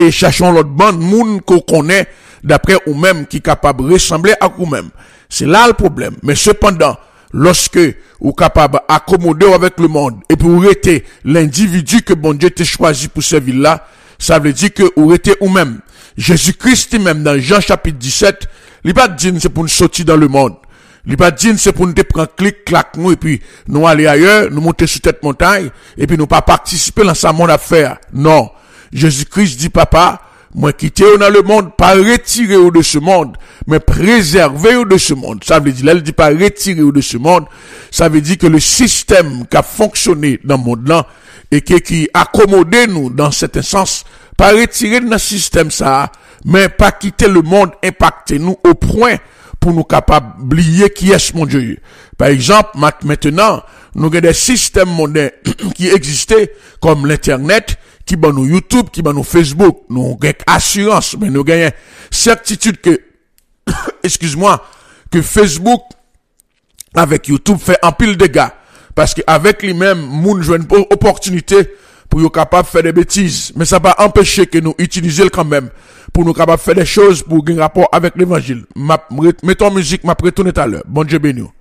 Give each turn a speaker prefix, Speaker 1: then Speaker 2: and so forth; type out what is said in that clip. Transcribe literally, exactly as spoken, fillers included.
Speaker 1: et cherchons l'autre bande monde qu'on connaît d'après ou même qui capable de ressembler à vous-même. C'est là le problème. Mais cependant, lorsque vous capable d'accommoder avec le monde et pour arrêter l'individu que bon Dieu t'a choisi pour servir là, ça veut dire que vous arrêtez vous-même. Jésus-Christ même dans Jean chapitre dix-sept, il pas dit c'est pour nous sortir dans le monde. Il pas dit c'est pour nous prendre clic clac nous et puis nous aller ailleurs, nous monter sur cette montagne et puis nous pas participer dans sa monde à faire. Non. Jésus-Christ dit papa, moi quitter dans le monde, pas retirer de ce monde, mais préserver de ce monde. Ça veut dire, elle dit pas retirer de ce monde, ça veut dire que le système qui a fonctionné dans le monde là, et qui, qui accommodé nous dans cet sens, pas retirer de notre système ça, mais pas quitter le monde, impacter nous au point pour nous capables d'oublier qui est mon Dieu. Par exemple, maintenant, nous avons des systèmes mondains qui existaient, comme l'internet, qui ban nous YouTube, qui ban nous Facebook, nous gagnons assurance, mais nous gagnons certitude que, excuse-moi, que Facebook, avec YouTube, fait un pile de dégâts. Parce que avec lui-même, moun joue une opportunité pour nous capable de faire des bêtises. Mais ça va empêcher que nous utilisions quand même, pour nous capable de faire des choses pour gagner rapport avec l'évangile. Mettons musique, m'a retourner tout à l'heure. Bon Dieu béni.